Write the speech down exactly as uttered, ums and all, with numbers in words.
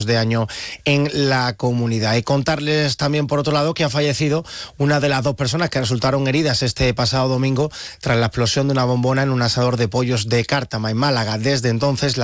de año en la comunidad. Y contarles también, por otro lado, que ha fallecido una de las dos personas que resultaron heridas este pasado domingo tras la explosión de una bombona en un asador de pollos de Cártama, en Málaga. Desde entonces, la